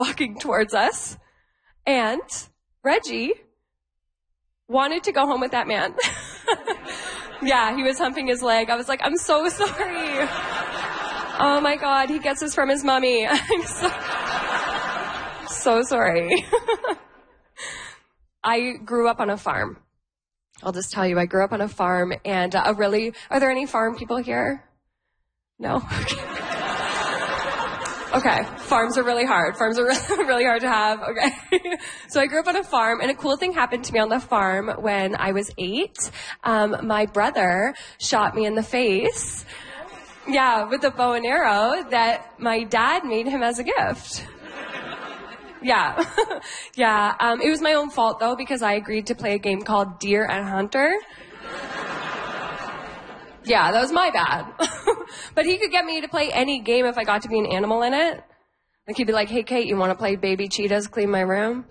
walking towards us, and Reggie wanted to go home with that man. Yeah, he was humping his leg. I was like, I'm so sorry. Oh my God, he gets this from his mommy. I'm so sorry. I grew up on a farm. I'll just tell you, I grew up on a farm, and are there any farm people here? No? Okay, farms are really hard. Farms are really hard to have. Okay. So I grew up on a farm, and a cool thing happened to me on the farm when I was 8. My brother shot me in the face. Yeah, with a bow and arrow that my dad made him as a gift. Yeah. Yeah. It was my own fault, though, because I agreed to play a game called Deer and Hunter. Yeah, that was my bad. But he could get me to play any game if I got to be an animal in it. Like, he'd be like, hey, Kate, you want to play baby cheetahs clean my room?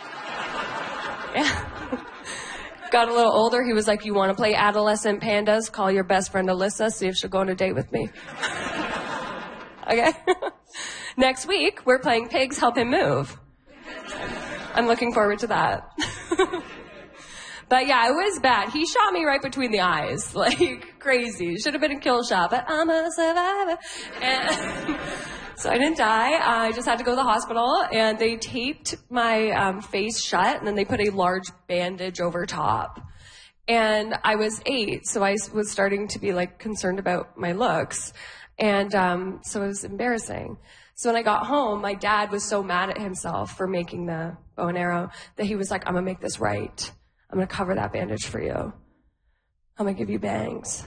Yeah. Got a little older, he was like, you want to play adolescent pandas? Call your best friend Alyssa, see if she'll go on a date with me. Okay. Next week, we're playing Pigs Help Him Move. I'm looking forward to that. But yeah, it was bad. He shot me right between the eyes, like crazy. Should have been a kill shot, but I'm a survivor. And so I didn't die. I just had to go to the hospital, and they taped my face shut, and then they put a large bandage over top. And I was 8, so I was starting to be like concerned about my looks. And so it was embarrassing. So when I got home, my dad was so mad at himself for making the bow and arrow that he was like, I'm going to make this right. I'm going to cover that bandage for you. I'm going to give you bangs.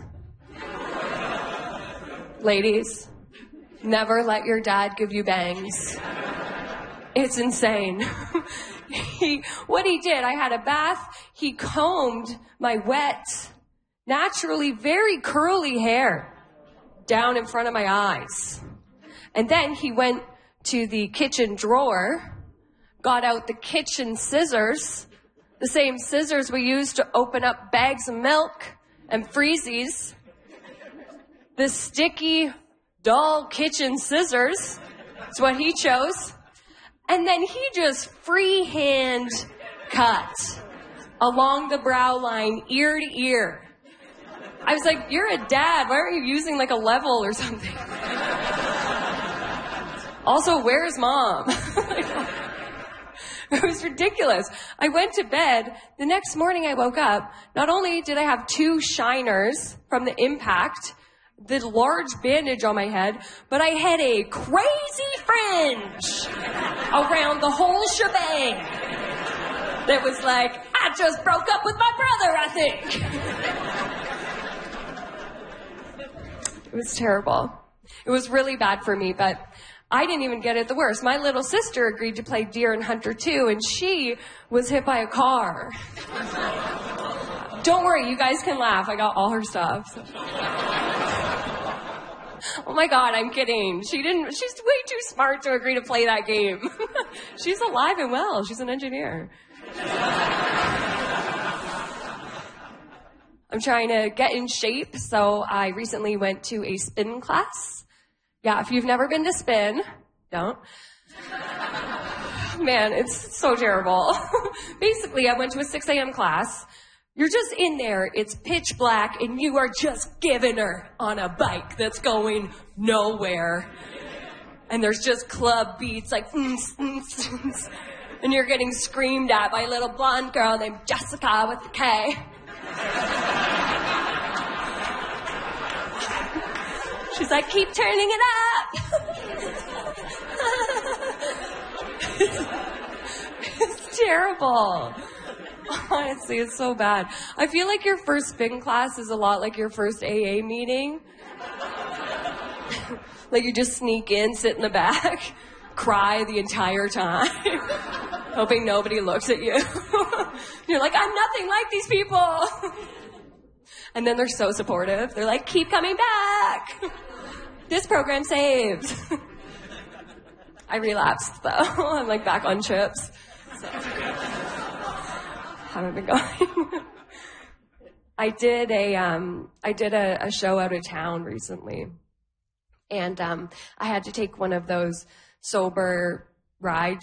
Ladies, never let your dad give you bangs. It's insane. What he did, I had a bath. He combed my wet, naturally very curly hair down in front of my eyes. And then he went to the kitchen drawer, got out the kitchen scissors, the same scissors we use to open up bags of milk and freezies. The sticky, dull kitchen scissors is what he chose. And then he just freehand cut along the brow line, ear to ear. I was like, you're a dad. Why aren't you using like a level or something? Also, where's mom? It was ridiculous. I went to bed. The next morning I woke up. Not only did I have 2 shiners from the impact, the large bandage on my head, but I had a crazy fringe around the whole shebang that was like, I just broke up with my brother, I think. It was terrible. It was really bad for me, but I didn't even get it the worst. My little sister agreed to play Deer and Hunter too, and she was hit by a car. Don't worry, you guys can laugh. I got all her stuff. So. Oh my God, I'm kidding. She's way too smart to agree to play that game. She's alive and well. She's an engineer. I'm trying to get in shape, so I recently went to a spin class. Yeah, if you've never been to spin, don't. Man, it's so terrible. Basically, I went to a 6 a.m. class. You're just in there, it's pitch black, and you are just giving her on a bike that's going nowhere. And there's just club beats like, and you're getting screamed at by a little blonde girl named Jessica with a K. She's like, keep turning it up. It's terrible. Honestly, it's so bad. I feel like your first spin class is a lot like your first AA meeting. Like you just sneak in, sit in the back, cry the entire time, hoping nobody looks at you. You're like, I'm nothing like these people. And then they're so supportive. They're like, keep coming back. This program saves. I relapsed though. I'm like back on trips. So. Haven't been going. I did a show out of town recently. And I had to take one of those sober ride